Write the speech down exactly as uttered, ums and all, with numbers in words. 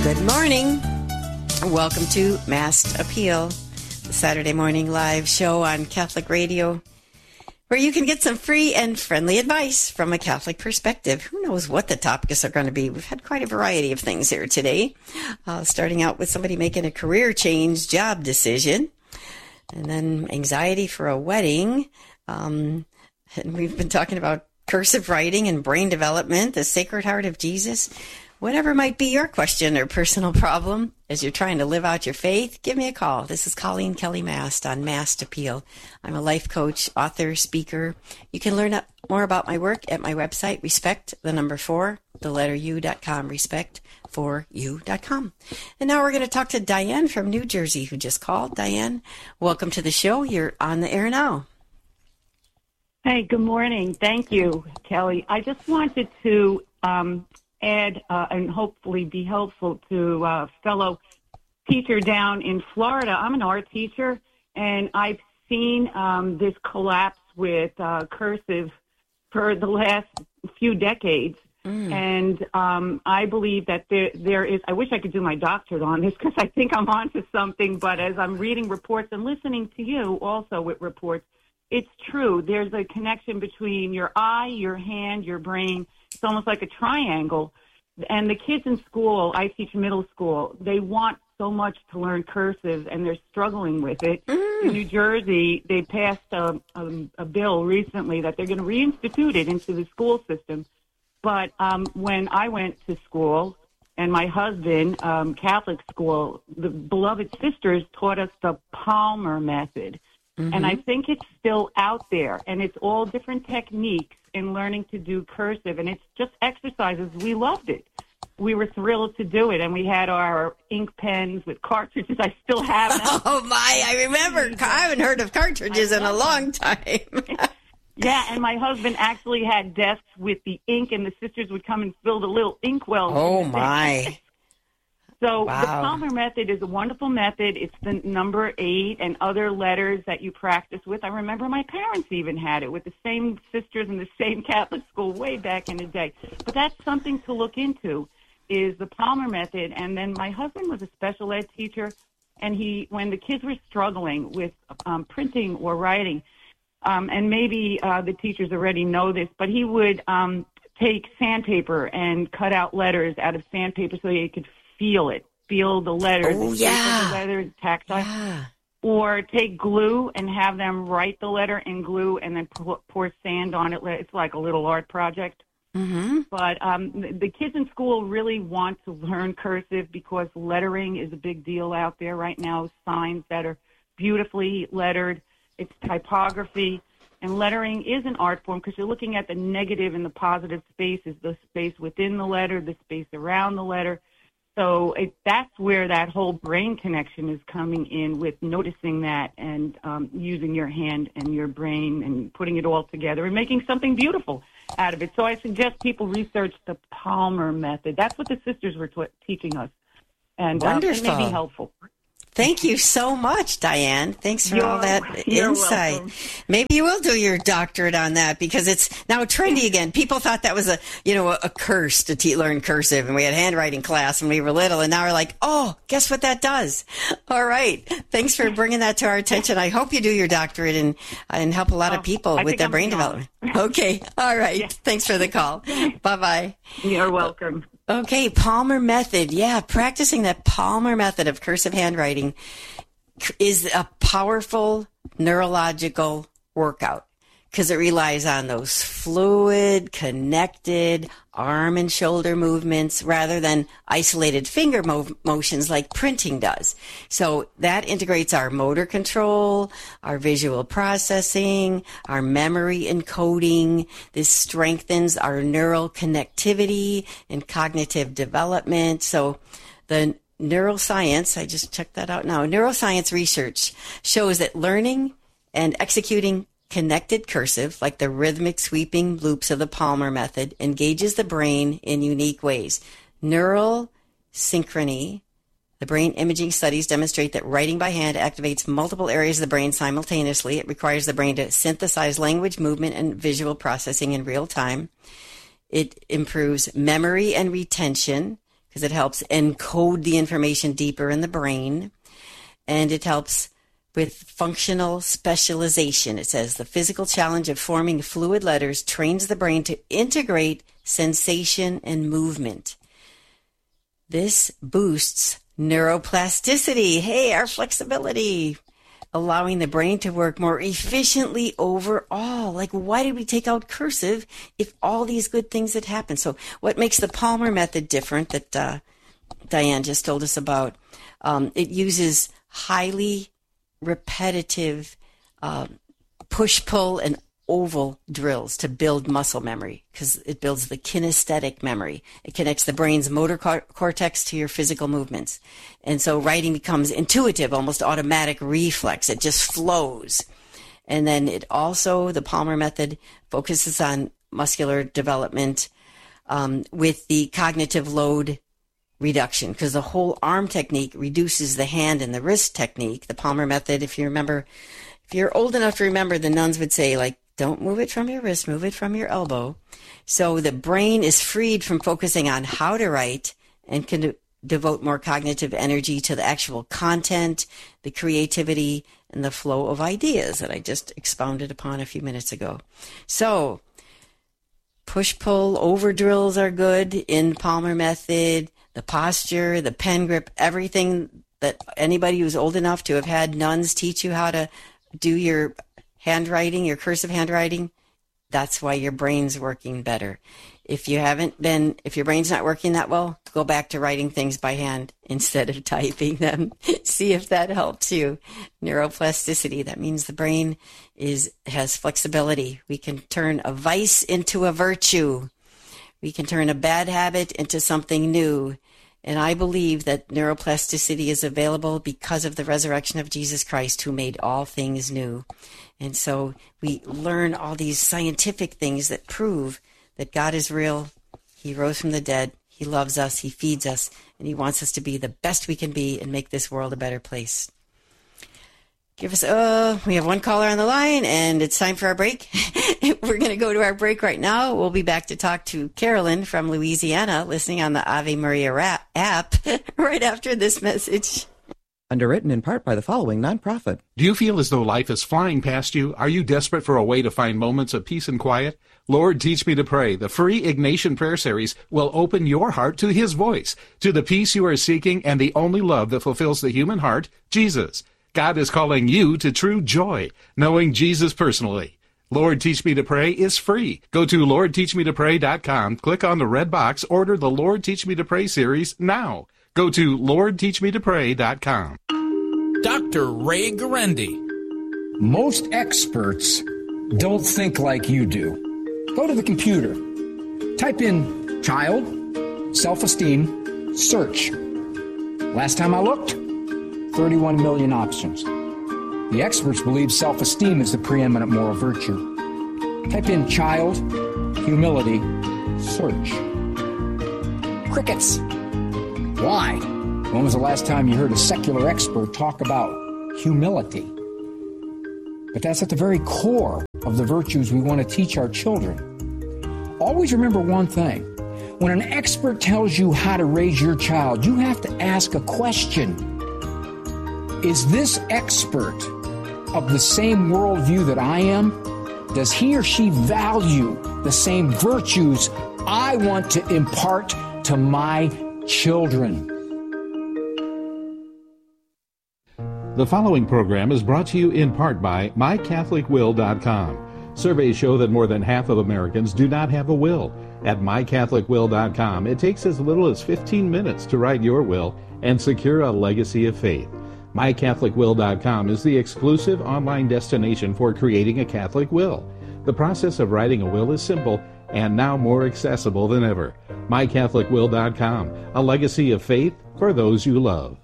Good morning. Welcome to Mast Appeal, the Saturday morning live show on Catholic Radio, where you can get some free and friendly advice from a Catholic perspective. Who knows what the topics are going to be? We've had quite a variety of things here today, uh, starting out with somebody making a career change, job decision, and then anxiety for a wedding. Um, and we've been talking about cursive writing and brain development, the Sacred Heart of Jesus. Whatever might be your question or personal problem as you're trying to live out your faith, give me a call. This is Colleen Kelly Mast on Mast Appeal. I'm a life coach, author, speaker. You can learn more about my work at my website, respect, the number four, the letter u dot com, respect for you dot com. And now we're going to talk to Diane from New Jersey, who just called. Diane, welcome to the show. You're on the air now. Hey, good morning. Thank you, Kelly. I just wanted to um, add uh, and hopefully be helpful to a fellow teacher down in Florida. I'm an art teacher, and I've seen um, this collapse with uh, cursive for the last few decades. Mm. And um, I believe that there, there is, I wish I could do my doctorate on this because I think I'm onto something, but as I'm reading reports and listening to you also with reports, it's true. There's a connection between your eye, your hand, your brain. It's almost like a triangle. And the kids in school, I teach middle school, they want so much to learn cursive, and they're struggling with it. Mm. In New Jersey, they passed a, a, a bill recently that they're going to reinstitute it into the school system. But um, when I went to school, and my husband, um, Catholic school, the beloved sisters taught us the Palmer method. Mm-hmm. And I think it's still out there, and it's all different techniques in learning to do cursive, and it's just exercises. We loved it. We were thrilled to do it, and we had our ink pens with cartridges. I still have them. Oh, my, I remember. I haven't heard of cartridges in a long time. Yeah, and my husband actually had desks with the ink, and the sisters would come and fill the little ink wells. Oh, my. So wow. The Palmer method is a wonderful method. It's the number eight and other letters that you practice with. I remember my parents even had it with the same sisters in the same Catholic school way back in the day. But that's something to look into, is the Palmer method. And then my husband was a special ed teacher, and he, when the kids were struggling with um, printing or writing, um, and maybe uh, the teachers already know this, but he would um, take sandpaper and cut out letters out of sandpaper so they could feel it, feel the letters, oh, yeah. the letters, tactile, yeah. Or take glue and have them write the letter in glue and then pour, pour sand on it. It's like a little art project. Mm-hmm. But um, the, the kids in school really want to learn cursive because lettering is a big deal out there right now. Signs that are beautifully lettered. It's typography. And lettering is an art form because you're looking at the negative and the positive spaces, the space within the letter, the space around the letter. So it, that's where that whole brain connection is coming in, with noticing that and um, using your hand and your brain and putting it all together and making something beautiful out of it. So I suggest people research the Palmer method. That's what the sisters were t- teaching us. And um, it may be helpful. Thank you so much, Diane. Thanks for you're, all that you're insight. Welcome. Maybe you will do your doctorate on that because it's now trendy again. People thought that was a, you know, a, a curse to te- learn cursive, and we had handwriting class when we were little, and now we're like, oh, guess what that does? All right. Thanks for bringing that to our attention. I hope you do your doctorate and and help a lot oh, of people I with their I'm brain development. Okay. All right. Yeah. Thanks for the call. Bye-bye. You're welcome. Okay, Palmer method. Yeah, practicing that Palmer method of cursive handwriting is a powerful neurological workout because it relies on those fluid, connected arm and shoulder movements rather than isolated finger mo- motions like printing does. So that integrates our motor control, our visual processing, our memory encoding. This strengthens our neural connectivity and cognitive development. So the neuroscience, I just checked that out now, neuroscience research shows that learning and executing connected cursive, like the rhythmic sweeping loops of the Palmer method, engages the brain in unique ways. Neural synchrony, the brain imaging studies demonstrate that writing by hand activates multiple areas of the brain simultaneously. It requires the brain to synthesize language, movement, and visual processing in real time. It improves memory and retention, because it helps encode the information deeper in the brain, and it helps with functional specialization. It says the physical challenge of forming fluid letters trains the brain to integrate sensation and movement. This boosts neuroplasticity. Hey, our flexibility, allowing the brain to work more efficiently overall. Like, why did we take out cursive if all these good things had happened? So what makes the Palmer method different that uh, Diane just told us about? Um, it uses highly repetitive uh, push-pull and oval drills to build muscle memory, because it builds the kinesthetic memory. It connects the brain's motor cor- cortex to your physical movements. And so writing becomes intuitive, almost automatic reflex. It just flows. And then it also, the Palmer method, focuses on muscular development um, with the cognitive load reduction, because the whole arm technique reduces the hand and the wrist technique. The Palmer method, if you remember, if you're old enough to remember, the nuns would say, like, don't move it from your wrist, move it from your elbow. So the brain is freed from focusing on how to write and can de- devote more cognitive energy to the actual content, the creativity, and the flow of ideas that I just expounded upon a few minutes ago. So push-pull over drills are good in Palmer method. The posture, the pen grip, everything that anybody who's old enough to have had nuns teach you how to do your handwriting, your cursive handwriting, that's why your brain's working better. If you haven't been, if your brain's not working that well, go back to writing things by hand instead of typing them. See if that helps you. Neuroplasticity, that means the brain is has flexibility. We can turn a vice into a virtue. We can turn a bad habit into something new. And I believe that neuroplasticity is available because of the resurrection of Jesus Christ, who made all things new. And so we learn all these scientific things that prove that God is real. He rose from the dead. He loves us. He feeds us. And he wants us to be the best we can be and make this world a better place. Give us, uh, we have one caller on the line, and it's time for our break. We're going to go to our break right now. We'll be back to talk to Carolyn from Louisiana, listening on the Ave Maria rap app right after this message. Underwritten in part by the following nonprofit. Do you feel as though life is flying past you? Are you desperate for a way to find moments of peace and quiet? Lord, Teach Me to Pray, the free Ignatian Prayer Series, will open your heart to His voice, to the peace you are seeking, and the only love that fulfills the human heart, Jesus. God is calling you to true joy, knowing Jesus personally. Lord, Teach Me to Pray is free. Go to lord teach me to pray dot com, click on the red box, order the Lord Teach Me to Pray series now. Go to lord teach me to pray dot com. Doctor Ray Guarendi. Most experts don't think like you do. Go to the computer. Type in child, self-esteem, search. Last time I looked, thirty-one million options. The experts believe self-esteem is the preeminent moral virtue. Type in child, humility, search. Crickets. Why? When was the last time you heard a secular expert talk about humility? But that's at the very core of the virtues we want to teach our children. Always remember one thing. When an expert tells you how to raise your child, you have to ask a question. Is this expert of the same worldview that I am? Does he or she value the same virtues I want to impart to my children? The following program is brought to you in part by my catholic will dot com. Surveys show that more than half of Americans do not have a will. At my catholic will dot com, it takes as little as fifteen minutes to write your will and secure a legacy of faith. my catholic will dot com is the exclusive online destination for creating a Catholic will. The process of writing a will is simple and now more accessible than ever. my catholic will dot com, a legacy of faith for those you love.